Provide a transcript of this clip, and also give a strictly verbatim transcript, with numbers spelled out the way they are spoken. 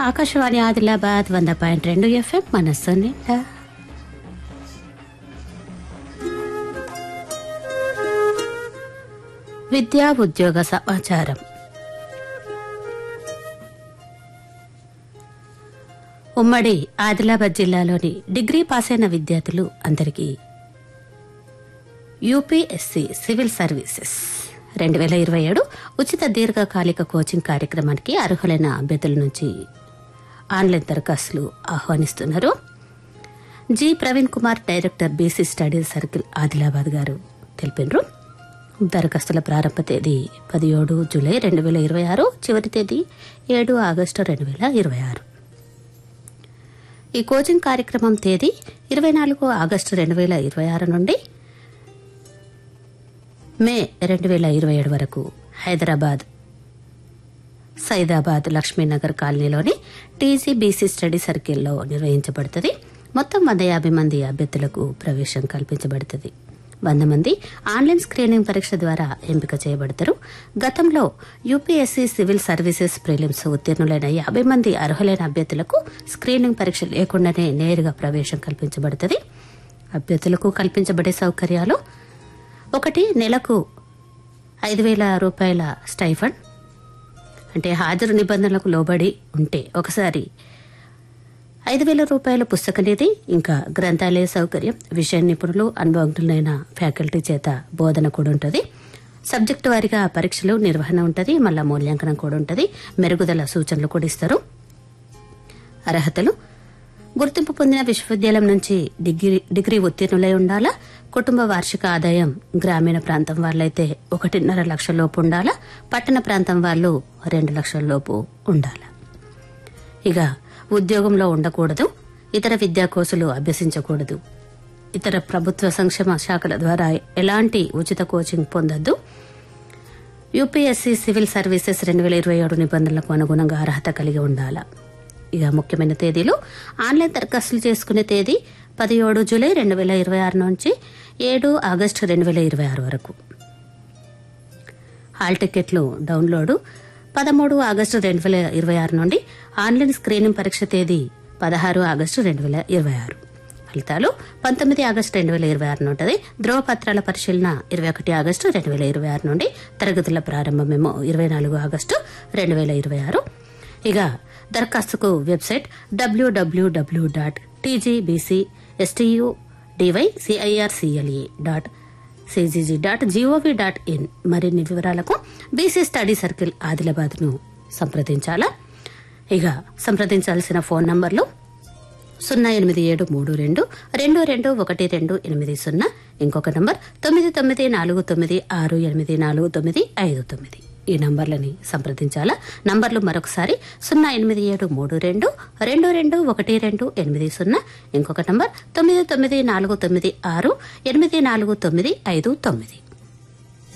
ఆకాశవాణి ఆదిలాబాద్ వంద పాయింట్ రెండు ఎఫ్ఎం మనస్సు నిండా. విద్యా ఉద్యోగ సమాచారం. ఉమ్మడి ఆదిలాబాద్ జిల్లాలోని డిగ్రీ పాస్ అయిన విద్యార్థులు అందరికీ యూపీఎస్సీ సివిల్ సర్వీసెస్ రెండు వేల ఇరవై ఏడు ఉచిత దీర్ఘకాలిక కోచింగ్ కార్యక్రమానికి అర్హులైన అభ్యర్థుల నుంచి ఆన్లైన్ దరఖాస్తులు ఆహ్వానిస్తున్నారు. G Praveen Kumar, director BC studies circle Adilabad గారు తెలిపినారు. దరఖాస్తుల ప్రారంభ తేదీ పదిహేడు జూలై రెండు వేల ఇరవై ఆరు, చివరి తేదీ ఏడు ఆగస్టు రెండు వేల ఇరవై ఆరు. ఈ కోచింగ్ కార్యక్రమం తేదీ ఇరవై నాలుగు ఆగస్టు రెండు వేల ఇరవై ఆరు నుండి మే రెండు వేల ఇరవై ఏడు వరకు హైదరాబాద్ సైదాబాద్ లక్ష్మీనగర్ కాలనీలోని టీజీబీసీ స్టడీ సర్కిల్లో నిర్వహించబడుతుంది. మొత్తం వంద యాభై మంది అభ్యర్థులకు ప్రవేశం కల్పించబడుతుంది. వంద మంది ఆన్లైన్ స్క్రీనింగ్ పరీక్ష ద్వారా ఎంపిక చేయబడతారు. గతంలో యూపీఎస్సీ సివిల్ సర్వీసెస్ ప్రిలిమ్స్ ఉత్తీర్ణులైన యాభై మంది అర్హులైన అభ్యర్థులకు స్క్రీనింగ్ పరీక్ష లేకుండానే నేరుగా ప్రవేశం కల్పించబడుతుంది. అభ్యర్థులకు కల్పించబడే సౌకర్యాలు: ఒకటి, నెలకు ఐదు వేల రూపాయల స్టైఫండ్, అంటే హాజరు నిబంధనలకు లోబడి ఉంటే ఒకసారి ఐదు వేల రూపాయల పుస్తక నిధి, ఇంకా గ్రంథాలయ సౌకర్యం, విషయ నిపుణులు, అనుభవజ్ఞులైన ఫ్యాకల్టీ చేత బోధన కూడా ఉంటుంది. సబ్జెక్టు వారిగా పరీక్షలు నిర్వహణ ఉంటుంది. మళ్ళా మూల్యాంకనం కూడా ఉంటుంది. మెరుగుదల సూచనలు కూడా ఇస్తారు. అర్హతలు: గుర్తింపు పొందిన విశ్వవిద్యాలయం నుంచి డిగ్రీ డిగ్రీ ఉత్తీర్ణులై ఉండాలా. కుటుంబ వార్షిక ఆదాయం గ్రామీణ ప్రాంతం వాళ్ళైతే ఒకటిన్నర లక్షల లోపు ఉండాలా. పట్టణ ప్రాంతం వాళ్ళు రెండు లక్షల లోపు ఉండాలా. ఇక ఉద్యోగంలో ఉండకూడదు. ఇతర విద్యా కోర్సులు అభ్యసించకూడదు. ఇతర ప్రభుత్వ సంక్షేమ శాఖల ద్వారా ఎలాంటి ఉచిత కోచింగ్ పొందొద్దు. యూపీఎస్సీ సివిల్ సర్వీసెస్ రెండు వేల ఇరవై ఏడు నిబంధనలకు అనుగుణంగా అర్హత కలిగి ఉండాలా. ఇక ముఖ్యమైన తేదీలు: ఆన్లైన్ దరఖాస్తులు చేసుకునే తేదీ పదిహేడు జూలై రెండు వేల ఇరవై ఆరు నుంచి ఏడు ఆగస్టు రెండు వేల ఇరవై ఆరు వరకు. హాల్ టికెట్లు డౌన్లోడ్ పదమూడు ఆగస్టు రెండు వేల ఇరవై ఆరు నుండి. ఆన్లైన్ స్క్రీనింగ్ పరీక్ష తేదీ పదహారు ఆగస్టు రెండు వేల ఇరవై ఆరు. ఫలితాలు పంతొమ్మిది ఆగస్టు రెండు వేల ఇరవై ఆరు ఉంటుంది. ధ్రువపత్రాల పరిశీలన ఇరవై ఒకటి ఆగస్టు రెండు వేల ఇరవై ఆరు నుండి. తరగతుల ప్రారంభమేమో ఇరవై నాలుగు ఆగస్టు రెండు వేల ఇరవై ఆరు. ఇక దరఖాస్తుకు website WWW dot TGBC ఎస్టీయూడీవైసీఐఆర్సీఎల్ఈ dot CGG dot GOV dot in. మరిన్ని వివరాలకు బీసీ స్టడీ సర్కిల్ ఆదిలాబాద్ ను సంప్రదించాలా. ఇక సంప్రదించాల్సిన ఫోన్ నంబర్లు సున్నా ఎనిమిది ఏడు మూడు రెండు రెండు రెండు ఒకటి రెండు ఎనిమిది సున్నా. ఇంకొక నంబర్ తొమ్మిది తొమ్మిది నాలుగు తొమ్మిది ఆరు ఎనిమిది నాలుగు తొమ్మిది ఐదు తొమ్మిది. ఈ నంబర్లని సంప్రదించాలా. నంబర్లు మరొకసారి సున్నా ఎనిమిది ఏడు మూడు రెండు రెండు రెండు ఒకటి రెండు ఎనిమిది సున్నా. ఇంకొక నంబర్ తొమ్మిది తొమ్మిది నాలుగు తొమ్మిది ఆరు ఎనిమిది నాలుగు తొమ్మిది ఐదు తొమ్మిది.